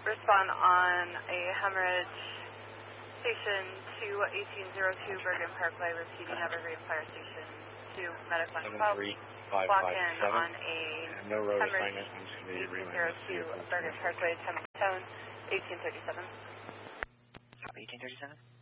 Respond on a hemorrhage, station 21802 Bergen Parkway, repeating Evergreen Fire Station 2, medic 112. Block in on a hemorrhage, 1802 Bergen Parkway, tone 1837. 1837?